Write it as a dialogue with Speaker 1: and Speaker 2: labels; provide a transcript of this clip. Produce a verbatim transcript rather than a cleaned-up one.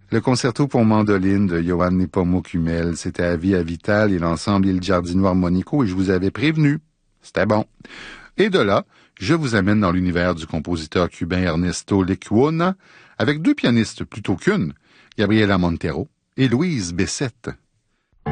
Speaker 1: Le concerto pour mandoline de Johann Nepomuk-Hummel, c'était à Via Vital et l'ensemble Il Giardino Armonico, et je vous avais prévenu. C'était bon. Et de là, je vous amène dans l'univers du compositeur cubain Ernesto Lecuona, avec deux pianistes plutôt qu'une, Gabriela Montero et Louise Bessette.